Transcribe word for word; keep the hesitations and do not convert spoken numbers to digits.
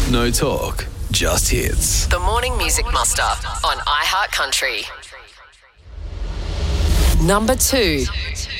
No talk, just hits. The Morning Music Muster on iHeart Country. Number two.